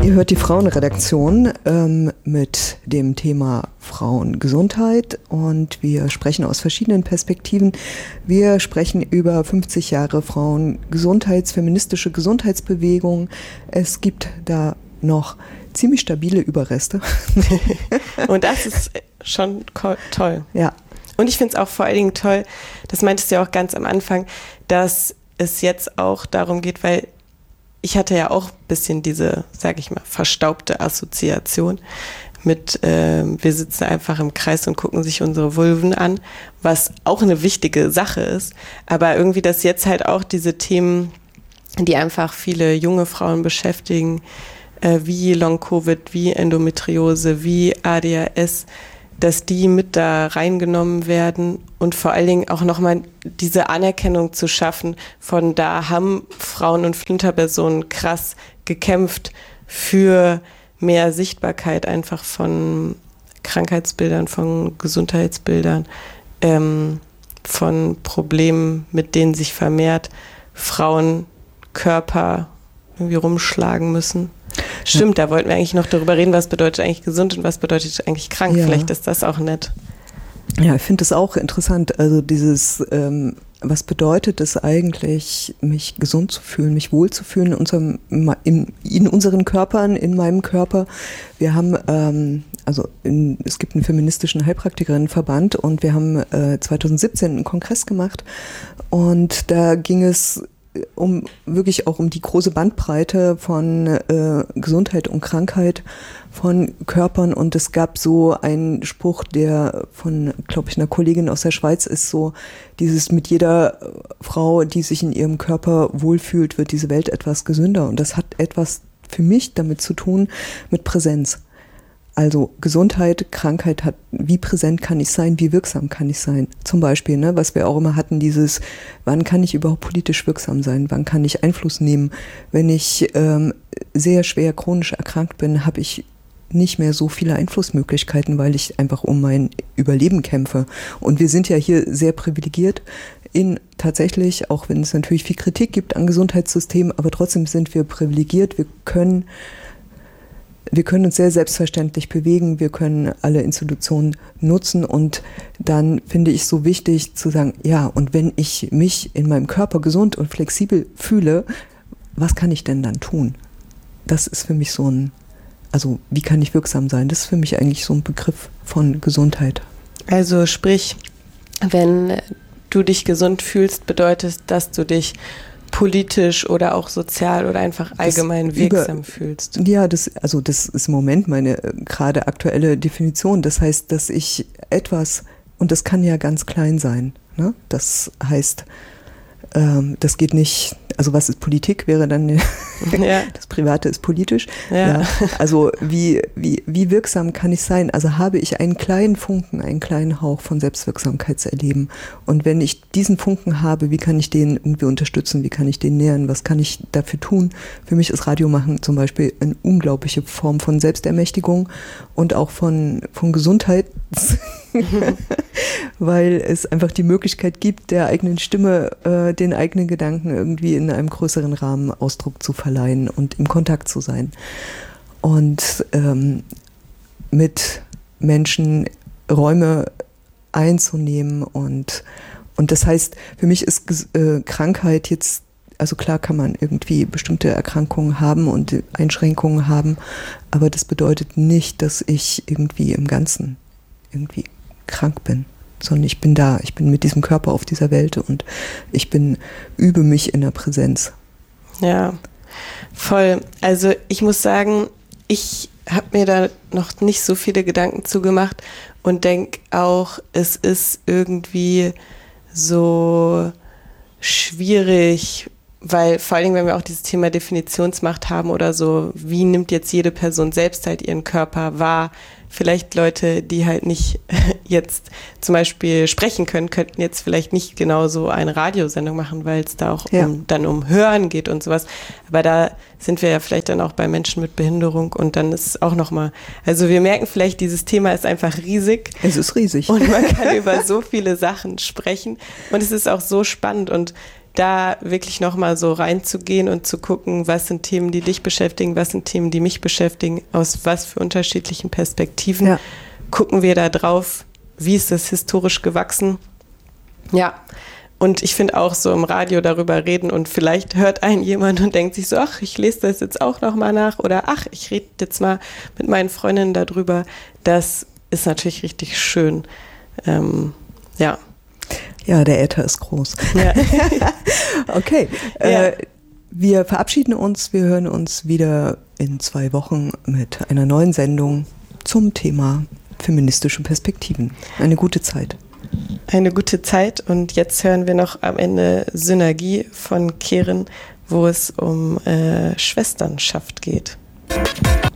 Ihr hört die Frauenredaktion mit dem Thema Frauengesundheit und wir sprechen aus verschiedenen Perspektiven. Wir sprechen über 50 Jahre feministische Gesundheitsbewegung. Es gibt da noch ziemlich stabile Überreste. Und das ist schon toll. Ja. Und ich finde es auch vor allen Dingen toll, das meintest du ja auch ganz am Anfang, dass es jetzt auch darum geht, weil ich hatte ja auch ein bisschen diese, sage ich mal, verstaubte Assoziation mit, wir sitzen einfach im Kreis und gucken sich unsere Vulven an, was auch eine wichtige Sache ist. Aber irgendwie, dass jetzt halt auch diese Themen, die einfach viele junge Frauen beschäftigen, wie Long-Covid, wie Endometriose, wie ADHS, dass die mit da reingenommen werden und vor allen Dingen auch nochmal diese Anerkennung zu schaffen von da haben Frauen und Flinterpersonen krass gekämpft für mehr Sichtbarkeit einfach von Krankheitsbildern, von Gesundheitsbildern, von Problemen, mit denen sich vermehrt Frauen Körper irgendwie rumschlagen müssen. Stimmt, da wollten wir eigentlich noch darüber reden, was bedeutet eigentlich gesund und was bedeutet eigentlich krank. Ja. Vielleicht ist das auch nett. Ja, ich finde das auch interessant. Also dieses, was bedeutet es eigentlich, mich gesund zu fühlen, mich wohl zu fühlen in unseren Körpern, in meinem Körper. Wir haben, es gibt einen feministischen Heilpraktikerinnenverband und wir haben 2017 einen Kongress gemacht und da ging es wirklich auch um die große Bandbreite von Gesundheit und Krankheit von Körpern und es gab so einen Spruch, der von, glaube ich, einer Kollegin aus der Schweiz ist so, dieses mit jeder Frau, die sich in ihrem Körper wohlfühlt, wird diese Welt etwas gesünder und das hat etwas für mich damit zu tun mit Präsenz. Also Gesundheit, Krankheit hat, wie präsent kann ich sein, wie wirksam kann ich sein? Zum Beispiel, ne, was wir auch immer hatten, dieses, wann kann ich überhaupt politisch wirksam sein? Wann kann ich Einfluss nehmen? Wenn ich sehr schwer chronisch erkrankt bin, habe ich nicht mehr so viele Einflussmöglichkeiten, weil ich einfach um mein Überleben kämpfe. Und wir sind ja hier sehr privilegiert tatsächlich, auch wenn es natürlich viel Kritik gibt an Gesundheitssystemen, aber trotzdem sind wir privilegiert. Wir können uns sehr selbstverständlich bewegen, wir können alle Institutionen nutzen und dann finde ich so wichtig zu sagen, ja, und wenn ich mich in meinem Körper gesund und flexibel fühle, was kann ich denn dann tun? Das ist für mich wie kann ich wirksam sein? Das ist für mich eigentlich so ein Begriff von Gesundheit. Also sprich, wenn du dich gesund fühlst, bedeutet das, dass du dich politisch oder auch sozial oder einfach allgemein wirksam fühlst. Ja, das ist im Moment meine gerade aktuelle Definition. Das heißt, dass ich etwas, und das kann ja ganz klein sein, ne? Das heißt, das geht nicht, also was ist Politik, wäre dann, ja. Das Private ist politisch. Ja. Ja, also wie wirksam kann ich sein? Also habe ich einen kleinen Funken, einen kleinen Hauch von Selbstwirksamkeitserleben. Und wenn ich diesen Funken habe, wie kann ich den irgendwie unterstützen? Wie kann ich den nähern? Was kann ich dafür tun? Für mich ist Radiomachen zum Beispiel eine unglaubliche Form von Selbstermächtigung und auch von Gesundheit. Weil es einfach die Möglichkeit gibt, der eigenen Stimme, den eigenen Gedanken irgendwie in einem größeren Rahmen Ausdruck zu verleihen und im Kontakt zu sein. Und mit Menschen Räume einzunehmen und das heißt, für mich ist Krankheit jetzt, also klar kann man irgendwie bestimmte Erkrankungen haben und Einschränkungen haben, aber das bedeutet nicht, dass ich irgendwie im Ganzen irgendwie krank bin, sondern ich bin da, ich bin mit diesem Körper auf dieser Welt und ich übe mich in der Präsenz. Ja, voll. Also ich muss sagen, ich habe mir da noch nicht so viele Gedanken zugemacht und denke auch, es ist irgendwie so schwierig, weil vor allen Dingen, wenn wir auch dieses Thema Definitionsmacht haben oder so, wie nimmt jetzt jede Person selbst halt ihren Körper wahr? Vielleicht Leute, die halt nicht jetzt zum Beispiel sprechen können, könnten jetzt vielleicht nicht genau so eine Radiosendung machen, weil es da auch um Hören geht und sowas. Aber da sind wir ja vielleicht dann auch bei Menschen mit Behinderung und dann ist es auch nochmal, also wir merken vielleicht, dieses Thema ist einfach riesig. Es ist riesig. Und man kann über so viele Sachen sprechen und es ist auch so spannend und da wirklich nochmal so reinzugehen und zu gucken, was sind Themen, die dich beschäftigen, was sind Themen, die mich beschäftigen, aus was für unterschiedlichen Perspektiven gucken wir da drauf, wie ist das historisch gewachsen. Ja, und ich finde auch so im Radio darüber reden und vielleicht hört einen jemand und denkt sich so, ach, ich lese das jetzt auch nochmal nach oder ach, ich rede jetzt mal mit meinen Freundinnen darüber. Das ist natürlich richtig schön. Ja. Ja, der Äther ist groß. Ja. Okay, wir verabschieden uns. Wir hören uns wieder in 2 Wochen mit einer neuen Sendung zum Thema feministische Perspektiven. Eine gute Zeit. Eine gute Zeit und jetzt hören wir noch am Ende Synergie von Keren, wo es um Schwesternschaft geht.